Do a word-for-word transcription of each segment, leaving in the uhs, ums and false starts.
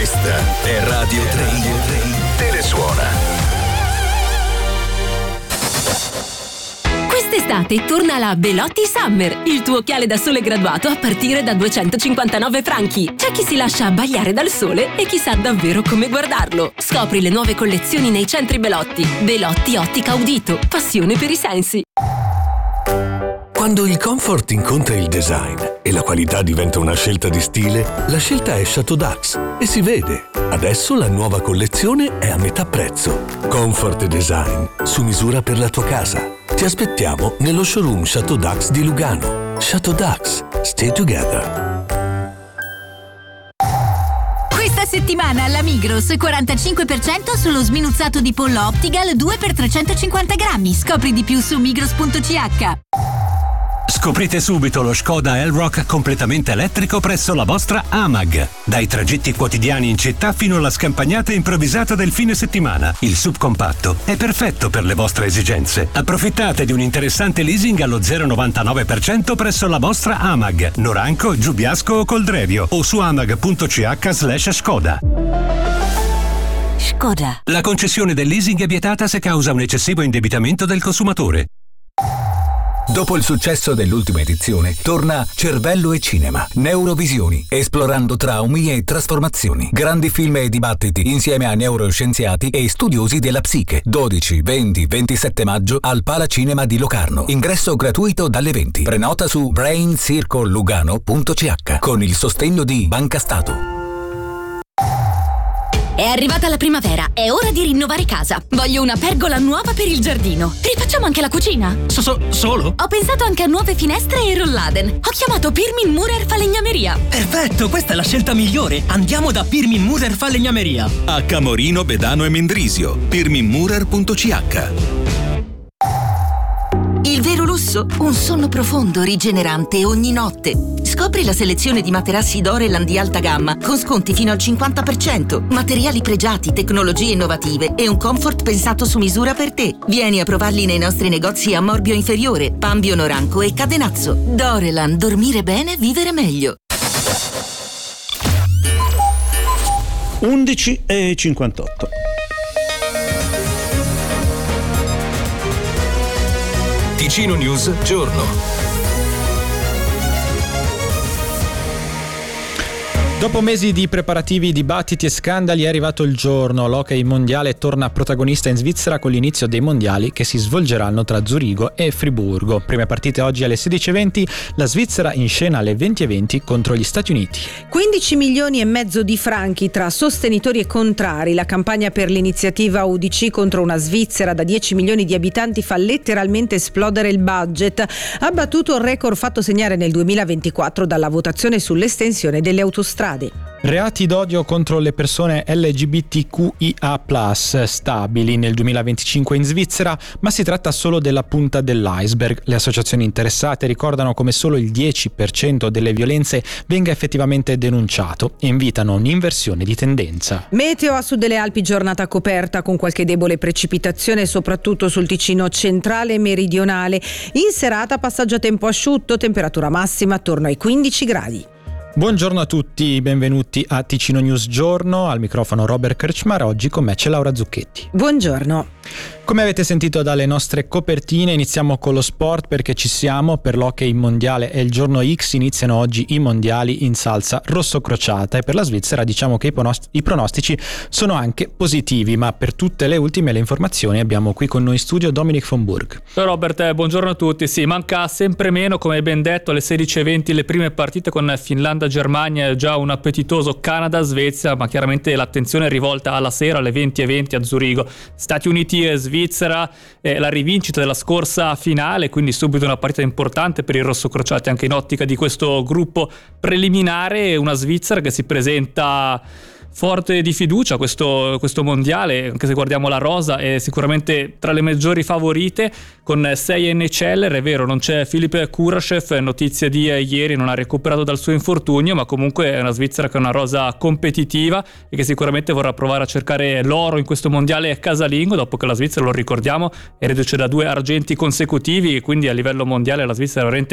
Questa è Radio tre. Telesuona. Quest'estate torna la Belotti Summer, il tuo occhiale da sole graduato a partire da duecentocinquantanove franchi. C'è chi si lascia abbagliare dal sole e chi sa davvero come guardarlo. Scopri le nuove collezioni nei centri Belotti. Belotti Ottica Udito, passione per i sensi. Quando il comfort incontra il design e la qualità diventa una scelta di stile, la scelta è Chateau Dax e si vede. Adesso la nuova collezione è a metà prezzo. Comfort e design su misura per la tua casa. Ti aspettiamo nello showroom Chateau Dax di Lugano. Chateau Dax. Stay together. Questa settimana alla Migros quarantacinque per cento sullo sminuzzato di pollo Optigal due per trecentocinquanta grammi. Scopri di più su migros punto c h. Scoprite subito lo Škoda Elroq completamente elettrico presso la vostra Amag. Dai tragitti quotidiani in città fino alla scampagnata improvvisata del fine settimana. Il subcompatto è perfetto per le vostre esigenze. Approfittate di un interessante leasing allo zero virgola novantanove per cento presso la vostra Amag, Noranco, Giubiasco o Coldrevio o su amag punto c h slash Škoda. Škoda. La concessione del leasing è vietata se causa un eccessivo indebitamento del consumatore. Dopo il successo dell'ultima edizione, torna Cervello e Cinema, Neurovisioni, esplorando traumi e trasformazioni. Grandi film e dibattiti insieme a neuroscienziati e studiosi della psiche. dodici, venti, ventisette maggio al Palacinema di Locarno. Ingresso gratuito dalle venti. Prenota su brain circle lugano punto c h con il sostegno di Banca Stato. È arrivata la primavera, è ora di rinnovare casa. Voglio una pergola nuova per il giardino. Rifacciamo anche la cucina? So, so, solo? Ho pensato anche a nuove finestre e rolladen. Ho chiamato Pirmin Murer Falegnameria. Perfetto, questa è la scelta migliore. Andiamo da Pirmin Murer Falegnameria. A Camorino, Bedano e Mendrisio. pirmin murer punto c h. Il vero lusso? Un sonno profondo, rigenerante ogni notte. Scopri la selezione di materassi Doreland di alta gamma con sconti fino al cinquanta per cento. Materiali pregiati, tecnologie innovative e un comfort pensato su misura per te. Vieni a provarli nei nostri negozi a Morbio Inferiore, Pambio Noranco e Cadenazzo. Doreland, dormire bene, vivere meglio. undici e cinquantotto. Ticino News Giorno. Dopo mesi di preparativi, dibattiti e scandali è arrivato il giorno. L'hockey mondiale torna protagonista in Svizzera con l'inizio dei mondiali che si svolgeranno tra Zurigo e Friburgo. Prime partite oggi alle sedici e venti, la Svizzera in scena alle venti e venti contro gli Stati Uniti. quindici milioni e mezzo di franchi tra sostenitori e contrari. La campagna per l'iniziativa U D C contro una Svizzera da dieci milioni di abitanti fa letteralmente esplodere il budget. Ha battuto il record fatto segnare nel duemilaventiquattro dalla votazione sull'estensione delle autostrade. Reati d'odio contro le persone L G B T Q I A plus, stabili nel duemilaventicinque in Svizzera, ma si tratta solo della punta dell'iceberg. Le associazioni interessate ricordano come solo il dieci per cento delle violenze venga effettivamente denunciato e invitano un'inversione di tendenza. Meteo: a sud delle Alpi giornata coperta con qualche debole precipitazione soprattutto sul Ticino centrale e meridionale. In serata passaggio a tempo asciutto, temperatura massima attorno ai quindici gradi. Buongiorno a tutti, benvenuti a Ticino News Giorno, al microfono Robert Kerchmar, oggi con me c'è Laura Zucchetti. Buongiorno. Come avete sentito dalle nostre copertine, iniziamo con lo sport perché ci siamo. Per l'hockey mondiale è il giorno X, iniziano oggi i mondiali in salsa rosso-crociata e per la Svizzera diciamo che i pronostici sono anche positivi, ma per tutte le ultime le informazioni abbiamo qui con noi in studio Dominic von Burg. Ciao Robert, buongiorno a tutti. Sì, manca sempre meno, come hai ben detto, alle sedici e venti le prime partite con Finlandia-Germania e già un appetitoso Canada-Svezia, ma chiaramente l'attenzione è rivolta alla sera alle venti e venti a Zurigo. Stati Uniti e Svizzera, eh, la rivincita della scorsa finale, quindi subito una partita importante per i rossocrociati anche in ottica di questo gruppo preliminare. Una Svizzera che si presenta forte di fiducia questo, questo mondiale, anche se guardiamo la rosa è sicuramente tra le maggiori favorite con sei N H L. È vero, non c'è Filip Kurashev, notizie di ieri, non ha recuperato dal suo infortunio, ma comunque è una Svizzera che ha una rosa competitiva e che sicuramente vorrà provare a cercare l'oro in questo mondiale casalingo, dopo che la Svizzera, lo ricordiamo, è reduce da due argenti consecutivi e quindi a livello mondiale la Svizzera veramente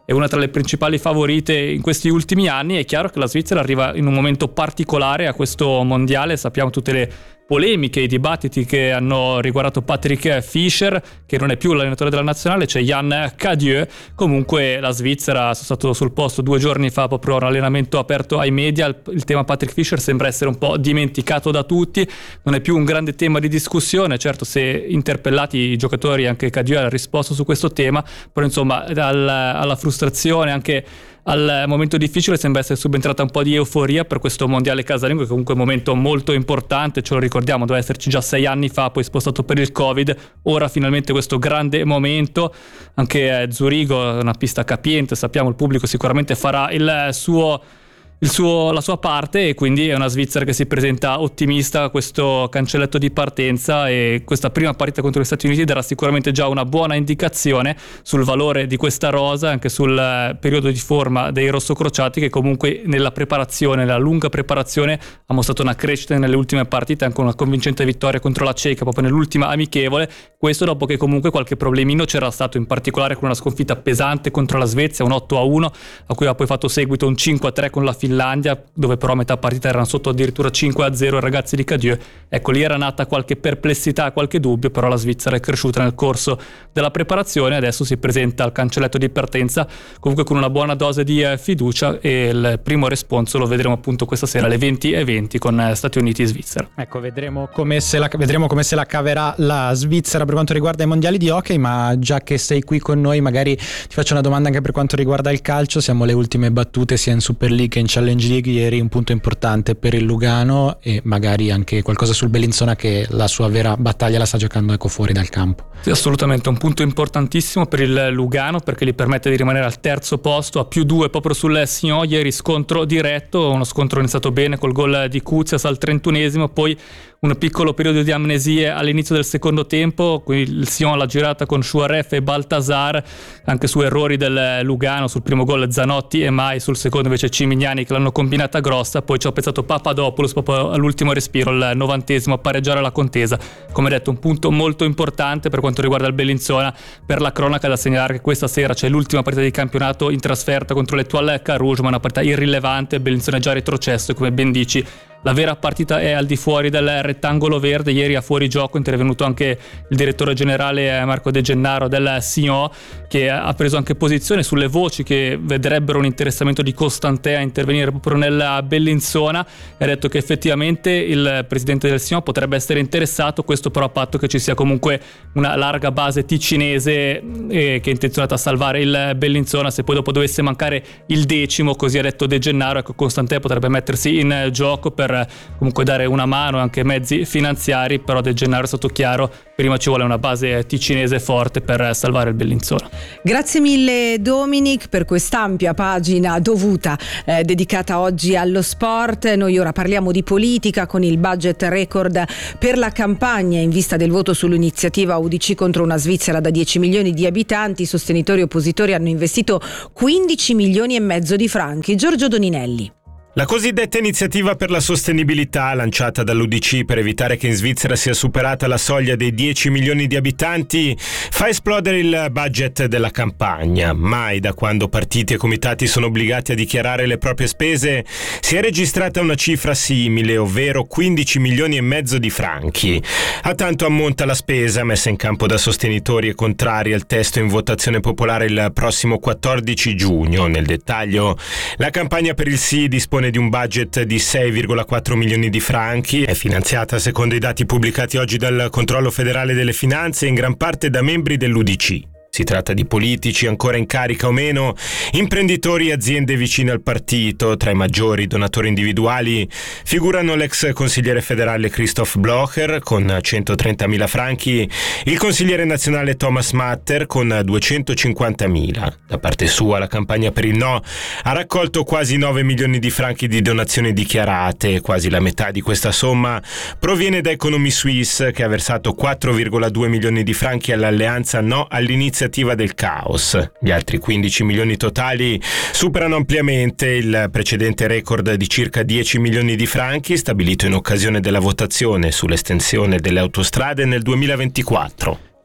è una tra le principali favorite in questi ultimi anni. È chiaro che la Svizzera arriva in un momento particolare a questo mondiale, sappiamo tutte le polemiche, i dibattiti che hanno riguardato Patrick Fischer, che non è più l'allenatore della nazionale, c'è Jan Cadieu. Comunque la Svizzera, sono stato sul posto due giorni fa, proprio un allenamento aperto ai media, il, il tema Patrick Fischer sembra essere un po' dimenticato da tutti, non è più un grande tema di discussione. Certo, se interpellati i giocatori, anche Cadieu ha risposto su questo tema, però insomma dal, alla frustrazione, anche al momento difficile, sembra essere subentrata un po' di euforia per questo mondiale casalingo, che comunque è un momento molto importante, ce lo ricordiamo, doveva esserci già sei anni fa, poi spostato per il Covid, ora finalmente questo grande momento. Anche Zurigo è una pista capiente, sappiamo, il pubblico sicuramente farà il suo Il suo, la sua parte, e quindi è una Svizzera che si presenta ottimista a questo cancelletto di partenza, e questa prima partita contro gli Stati Uniti darà sicuramente già una buona indicazione sul valore di questa rosa, anche sul periodo di forma dei rossocrociati, che comunque nella preparazione, nella lunga preparazione, ha mostrato una crescita nelle ultime partite, anche una convincente vittoria contro la Ceca proprio nell'ultima amichevole. Questo dopo che comunque qualche problemino c'era stato, in particolare con una sconfitta pesante contro la Svezia, un otto a uno, a cui ha poi fatto seguito un cinque a tre con la Finlandia, dove però a metà partita erano sotto addirittura cinque a zero i ragazzi di Cadieu. Ecco, lì era nata qualche perplessità, qualche dubbio, però la Svizzera è cresciuta nel corso della preparazione, adesso si presenta al cancelletto di partenza comunque con una buona dose di fiducia, e il primo responso lo vedremo appunto questa sera alle venti e venti con Stati Uniti e Svizzera. Ecco, vedremo come se la, vedremo come se la caverà la Svizzera per quanto riguarda i mondiali di hockey, ma già che sei qui con noi magari ti faccio una domanda anche per quanto riguarda il calcio. Siamo alle ultime battute sia in Super League che in Challenge League, ieri un punto importante per il Lugano, e magari anche qualcosa sul Bellinzona, che la sua vera battaglia la sta giocando ecco fuori dal campo. Sì, assolutamente un punto importantissimo per il Lugano, perché gli permette di rimanere al terzo posto a più due proprio sul Sion. Ieri scontro diretto, uno scontro iniziato bene col gol di Kuzias al trentunesimo, poi un piccolo periodo di amnesie all'inizio del secondo tempo, quindi il Sion l'ha girata con Chouaref e Baltasar, anche su errori del Lugano, sul primo gol Zanotti e Mai, sul secondo invece Cimignani che l'hanno combinata grossa, poi ci ha pensato Papadopoulos proprio all'ultimo respiro, il novantesimo, a pareggiare la contesa. Come detto, un punto molto importante per quanto riguarda il Bellinzona. Per la cronaca da segnalare che questa sera c'è l'ultima partita di campionato in trasferta contro l'Étoile Carouge, ma una partita irrilevante, il Bellinzona è già retrocesso e come ben dici la vera partita è al di fuori del rettangolo verde. Ieri a fuori gioco è intervenuto anche il direttore generale Marco De Gennaro del Sion, che ha preso anche posizione sulle voci che vedrebbero un interessamento di Constantin a intervenire proprio nella Bellinzona, e ha detto che effettivamente il presidente del Sion potrebbe essere interessato, questo però a patto che ci sia comunque una larga base ticinese eh, che è intenzionata a salvare il Bellinzona. Se poi dopo dovesse mancare il decimo, così ha detto De Gennaro, ecco, Constantin potrebbe mettersi in gioco per comunque dare una mano, anche mezzi finanziari, però De Gennaro è stato chiaro, prima ci vuole una base ticinese forte per salvare il Bellinzona. Grazie mille Dominic per quest'ampia pagina dovuta eh, dedicata oggi allo sport. Noi ora parliamo di politica con il budget record per la campagna in vista del voto sull'iniziativa U D C contro una Svizzera da dieci milioni di abitanti. I sostenitori e oppositori hanno investito quindici milioni e mezzo di franchi. Giorgio Doninelli. La cosiddetta iniziativa per la sostenibilità, lanciata dall'U D C per evitare che in Svizzera sia superata la soglia dei dieci milioni di abitanti, fa esplodere il budget della campagna. Mai da quando partiti e comitati sono obbligati a dichiarare le proprie spese si è registrata una cifra simile, ovvero quindici milioni e mezzo di franchi. A tanto ammonta la spesa messa in campo da sostenitori e contrari al testo in votazione popolare il prossimo quattordici giugno. Nel dettaglio, la campagna per il sì dispone di un budget di sei virgola quattro milioni di franchi, è finanziata secondo i dati pubblicati oggi dal Controllo Federale delle Finanze in gran parte da membri dell'U D C. Si tratta di politici ancora in carica o meno, imprenditori e aziende vicine al partito. Tra i maggiori donatori individuali figurano l'ex consigliere federale Christoph Blocher con centotrentamila franchi, il consigliere nazionale Thomas Matter con duecentocinquantamila. Da parte sua la campagna per il no ha raccolto quasi nove milioni di franchi di donazioni dichiarate. Quasi la metà di questa somma proviene da Economy Suisse, che ha versato quattro virgola due milioni di franchi all'alleanza No all'iniziativa del caos. Gli altri quindici milioni totali superano ampiamente il precedente record di circa dieci milioni di franchi stabilito in occasione della votazione sull'estensione delle autostrade nel duemilaventiquattro.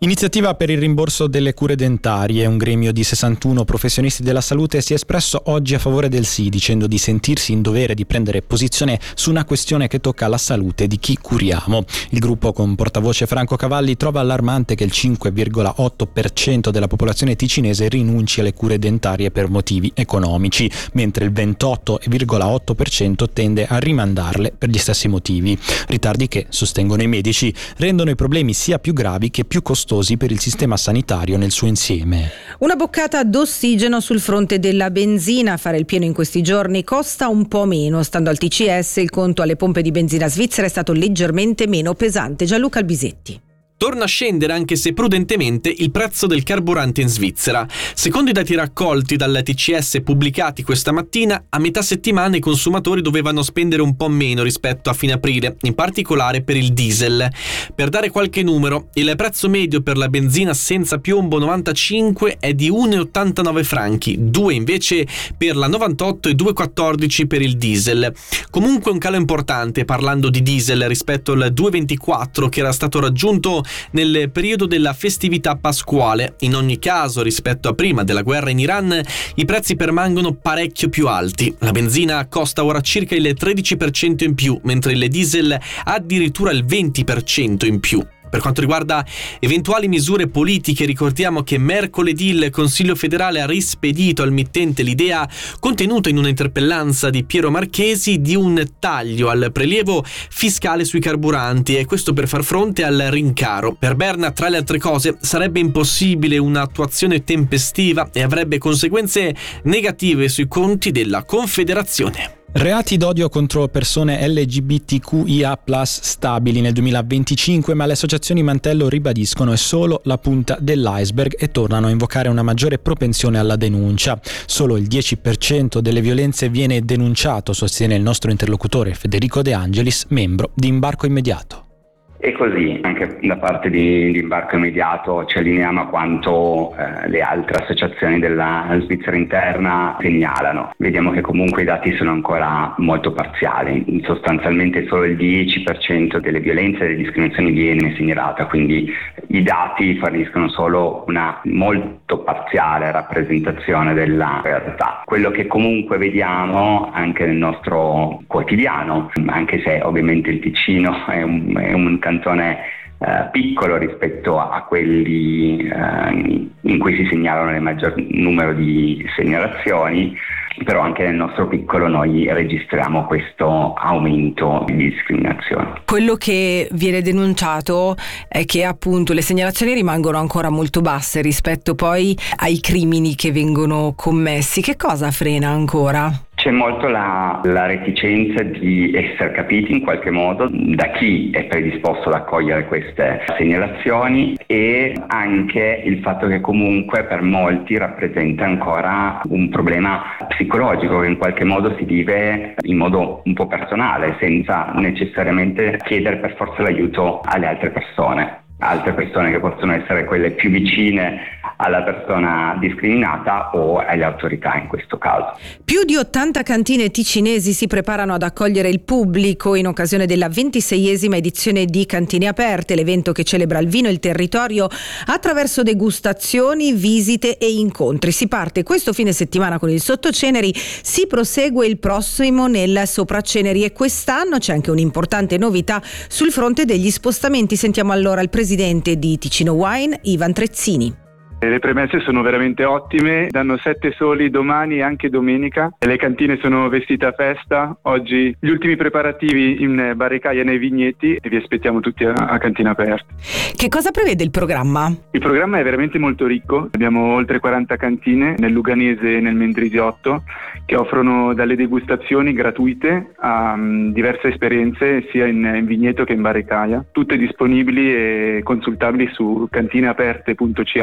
Iniziativa per il rimborso delle cure dentarie. Un gremio di sessantuno professionisti della salute si è espresso oggi a favore del sì, dicendo di sentirsi in dovere di prendere posizione su una questione che tocca la salute di chi curiamo. Il gruppo, con portavoce Franco Cavalli, trova allarmante che il cinque virgola otto per cento della popolazione ticinese rinunci alle cure dentarie per motivi economici, mentre il ventotto virgola otto per cento tende a rimandarle per gli stessi motivi. Ritardi che, sostengono i medici, rendono i problemi sia più gravi che più costosi per il sistema sanitario nel suo insieme. Una boccata d'ossigeno sul fronte della benzina. Fare il pieno in questi giorni costa un po' meno. Stando al T C S, il conto alle pompe di benzina svizzera è stato leggermente meno pesante. Gianluca Albisetti. Torna a scendere, anche se prudentemente, il prezzo del carburante in Svizzera. Secondo i dati raccolti dal T C S pubblicati questa mattina, a metà settimana i consumatori dovevano spendere un po' meno rispetto a fine aprile, in particolare per il diesel. Per dare qualche numero, il prezzo medio per la benzina senza piombo novantacinque è di uno virgola ottantanove franchi, due invece per la novantotto e due virgola quattordici per il diesel. Comunque un calo importante, parlando di diesel, rispetto al due virgola ventiquattro che era stato raggiunto nel periodo della festività pasquale. In ogni caso, rispetto a prima della guerra in Iran, i prezzi permangono parecchio più alti. La benzina costa ora circa il tredici per cento in più, mentre il diesel addirittura il venti per cento in più. Per quanto riguarda eventuali misure politiche, ricordiamo che mercoledì il Consiglio federale ha rispedito al mittente l'idea, contenuta in una interpellanza di Piero Marchesi, di un taglio al prelievo fiscale sui carburanti, e questo per far fronte al rincaro. Per Berna, tra le altre cose, sarebbe impossibile un'attuazione tempestiva e avrebbe conseguenze negative sui conti della Confederazione. Reati d'odio contro persone L G B T Q I A plus stabili nel duemilaventicinque, ma le associazioni Mantello ribadiscono è solo la punta dell'iceberg e tornano a invocare una maggiore propensione alla denuncia. Solo il dieci per cento delle violenze viene denunciato, sostiene il nostro interlocutore Federico De Angelis, membro di Imbarco Immediato. E così anche da parte di, di Imbarco Immediato ci allineiamo a quanto eh, le altre associazioni della Svizzera interna segnalano. Vediamo che comunque i dati sono ancora molto parziali, sostanzialmente solo il dieci per cento delle violenze e delle discriminazioni viene segnalata, quindi i dati forniscono solo una molto parziale rappresentazione della realtà. Quello che comunque vediamo anche nel nostro quotidiano, anche se ovviamente il Ticino è un, è un cantone eh, piccolo rispetto a quelli eh, in cui si segnalano il maggior numero di segnalazioni, però anche nel nostro piccolo noi registriamo questo aumento di discriminazione. Quello che viene denunciato è che appunto le segnalazioni rimangono ancora molto basse rispetto poi ai crimini che vengono commessi. Che cosa frena ancora? C'è molto la, la reticenza di essere capiti in qualche modo da chi è predisposto ad accogliere queste segnalazioni, e anche il fatto che comunque per molti rappresenta ancora un problema psicologico che in qualche modo si vive in modo un po' personale, senza necessariamente chiedere per forza l'aiuto alle altre persone. Altre persone che possono essere quelle più vicine alla persona discriminata o alle autorità in questo caso. Più di ottanta cantine ticinesi si preparano ad accogliere il pubblico in occasione della ventiseiesima edizione di Cantine Aperte, l'evento che celebra il vino e il territorio attraverso degustazioni, visite e incontri. Si parte questo fine settimana con il Sottoceneri, si prosegue il prossimo nel Sopraceneri, e quest'anno c'è anche un'importante novità sul fronte degli spostamenti. Sentiamo allora il presidente di Ticino Wine, Ivan Trezzini. Le premesse sono veramente ottime, danno sette soli domani e anche domenica. Le cantine sono vestite a festa, oggi gli ultimi preparativi in barricaia nei vigneti, e vi aspettiamo tutti a, a Cantine Aperte. Che cosa prevede il programma? Il programma è veramente molto ricco, abbiamo oltre quaranta cantine nel Luganese e nel Mendrisiotto che offrono dalle degustazioni gratuite a um, diverse esperienze sia in, in vigneto che in barricaia, tutte disponibili e consultabili su cantineaperte punto c h, che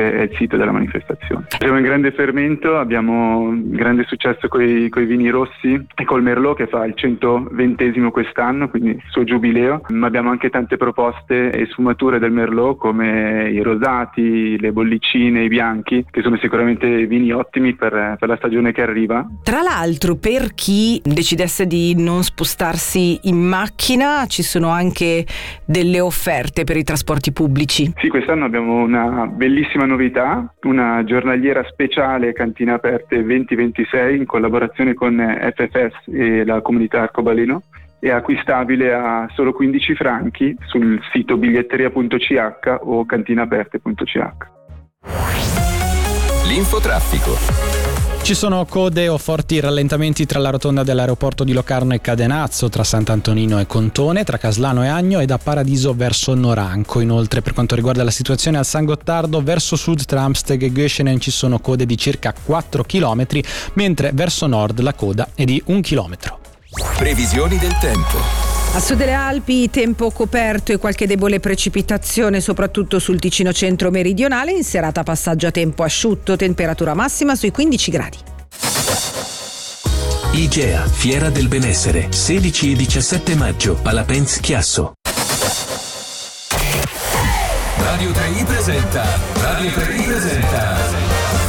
è il sito della manifestazione. Siamo in grande fermento, abbiamo grande successo con i vini rossi e col Merlot che fa il centoventesimo quest'anno, quindi il suo giubileo, ma abbiamo anche tante proposte e sfumature del Merlot come i rosati, le bollicine, i bianchi, che sono sicuramente vini ottimi per, per la stagione che arriva. Tra l'altro, per chi decidesse di non spostarsi in macchina, ci sono anche delle offerte per i trasporti pubblici. Sì, quest'anno abbiamo una bellissima novità, una giornaliera speciale Cantine Aperte venti ventisei in collaborazione con F F S e la comunità arcobaleno. È acquistabile a solo quindici franchi sul sito biglietteria punto c h o cantinaaperte punto c h. L'infotraffico. Ci sono code o forti rallentamenti tra la rotonda dell'aeroporto di Locarno e Cadenazzo, tra Sant'Antonino e Contone, tra Caslano e Agno e da Paradiso verso Noranco. Inoltre, per quanto riguarda la situazione al San Gottardo, verso sud tra Amsteg e Göschenen ci sono code di circa quattro chilometri, mentre verso nord la coda è di un chilometro. Previsioni del tempo. A sud delle Alpi tempo coperto e qualche debole precipitazione soprattutto sul Ticino centro meridionale, in serata passaggio a tempo asciutto, temperatura massima sui quindici gradi. Igea, Fiera del Benessere, sedici e diciassette maggio, Palapens Chiasso. Radio tre i presenta, Radio tre i presenta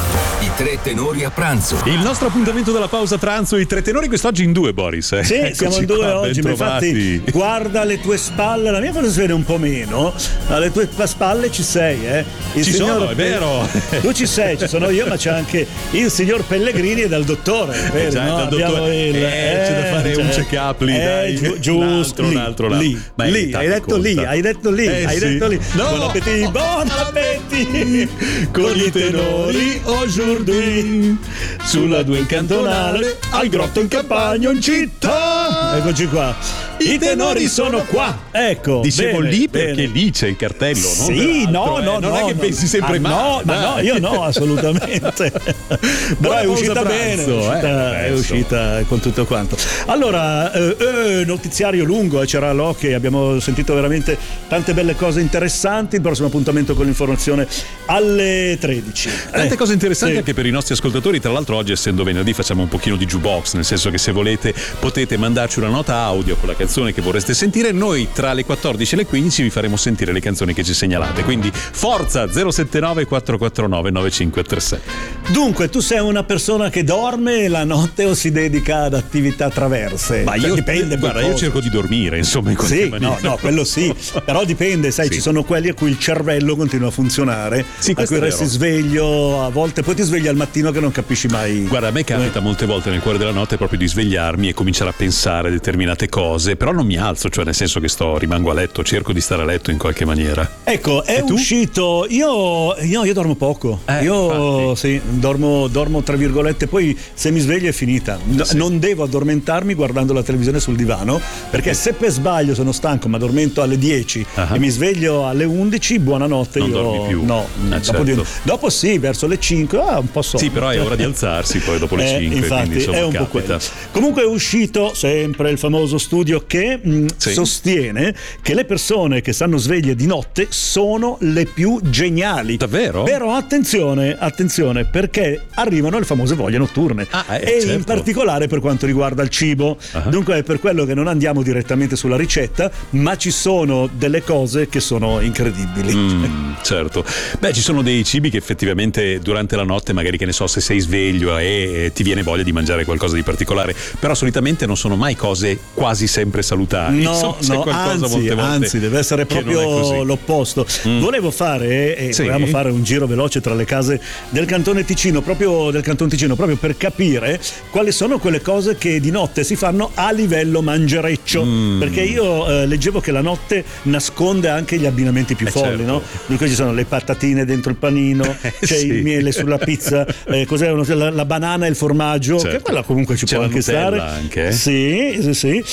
i tre tenori a pranzo. Il nostro appuntamento della pausa pranzo, i tre tenori, quest'oggi in due, Boris. Eh? Sì, Eccoci siamo in due qua, oggi, ma infatti guarda le tue spalle, la mia forse si vede un po' meno, ma alle tue spalle ci sei, eh. Il ci signor sono, è vero. Tu ci sei, ci sono io, ma c'è anche il signor Pellegrini e dal dottore, vero? Eh, già, no? dal dottore. Il, eh, eh, c'è da fare cioè, un check-up lì, eh, dai. Giu, giusto, un lì, altro, un altro, lì, Ma lì, hai detto conta. lì, hai detto lì, eh, hai sì. detto lì. No. Buon appetito, buon appetito con i tenori aujourd'hui. Sulla due in cantonale, al grotto in campagna in città. Eccoci qua. I tenori sono qua. Ecco. Dicevo bene, lì perché bene. lì c'è il cartello, no? Sì, no, eh. no, non no, è che no. pensi sempre ah, male. No, ma no, io no, assolutamente. Però è uscita pausa bene, pranzo, è uscita, eh, è uscita con tutto quanto. Allora, eh, eh, notiziario lungo, eh, c'era l'Hockey, abbiamo sentito veramente tante belle cose interessanti. Il prossimo appuntamento con l'informazione alle tredici. Tante eh, cose interessanti sì. anche per i nostri ascoltatori. Tra l'altro oggi, essendo venerdì, facciamo un pochino di jukebox, nel senso che se volete potete mandarci una nota audio con la canzone che vorreste sentire. Noi tra le quattordici e le quindici vi faremo sentire le canzoni che ci segnalate. Quindi forza zero sette nove quattro quattro nove nove cinque tre sei. Dunque, tu sei una persona che dorme la notte o si dedica ad attività traverse? Ma Cioè, io dipende. guarda, io cerco di dormire, insomma, in qualche Sì, maniera. no, no, quello sì, però dipende, sai, Sì. ci sono quelli a cui il cervello continua a funzionare, Sì, a questo cui è resti vero. sveglio, a volte poi ti svegli al mattino che non capisci mai. Guarda, a me capita molte volte nel cuore della notte proprio di svegliarmi e cominciare a pensare a determinate cose, però non mi alzo, cioè nel senso che sto, rimango a letto, cerco di stare a letto in qualche maniera. Ecco, è E tu? uscito. Io, io, io dormo poco. Eh, io sì, dormo, dormo tra virgolette, poi se mi sveglio è finita. No, Sì. Non devo addormentarmi guardando la televisione sul divano, perché se per sbaglio sono stanco, ma addormento alle dieci Ah. e mi sveglio alle undici, buonanotte. Non io dormi più. No, Ah, dopo, certo. di- dopo sì, verso le cinque, ah, un po' sonno. Sì, però è ora di alzarsi poi dopo le Eh, cinque, infatti, quindi insomma è un capita. po' quello. Comunque è uscito sempre il famoso studio che mh, Sì. sostiene che le persone che stanno sveglie di notte sono le più geniali. Davvero? Però attenzione, attenzione, perché arrivano le famose voglie notturne. Ah, eh, e certo. in particolare per quanto riguarda il cibo. Ah. Dunque è per quello che non andiamo direttamente sulla ricetta, ma ci sono delle cose che sono incredibili. Mm, certo. Beh, ci sono dei cibi che effettivamente durante la notte, magari, che ne so, se sei sveglio e ti viene voglia di mangiare qualcosa di particolare, però solitamente non sono mai cose quasi sempre salutari. No, Insomma, c'è no, qualcosa anzi, molte volte anzi, deve essere che non è proprio così. l'opposto. Mm. Volevo fare, e Sì. volevamo fare un giro veloce tra le case del Cantone Ticino, proprio del Canton Ticino, proprio per capire quali sono quelle cose che di notte si fanno a livello mangereccio. Mm. Perché io eh, leggevo che la notte nasconde anche gli abbinamenti più Eh, folli, certo. no? Dunque ci sono le patatine dentro il panino, c'è sì. il miele sulla pizza, eh, cos'è? La, la banana e il formaggio, Certo. che quella comunque ci C'è può la anche Nutella stare. anche, eh? Sì, sì, sì. Il,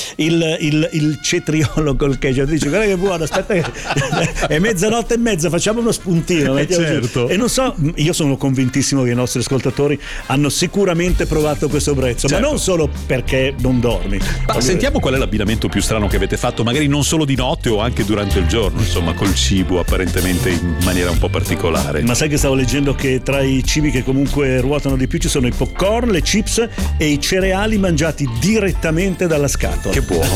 il, il, il cetriolo col ketchup, dice guarda che buono, aspetta che è mezzanotte e mezza, facciamo uno spuntino, eh certo. E non so, io sono convintissimo che i nostri ascoltatori hanno sicuramente provato questo brezzo, certo. Ma non solo perché non dormi. Ma sentiamo qual è l'abbinamento più strano che avete fatto, magari non solo di notte o anche durante il giorno, insomma, col cibo apparentemente in maniera un po' particolare. Ma sai che stavo leggendo che tra i cibi che comunque ruotano di più ci sono i popcorn, le chips e i cereali mangiati direttamente dalla scatola. Che buono.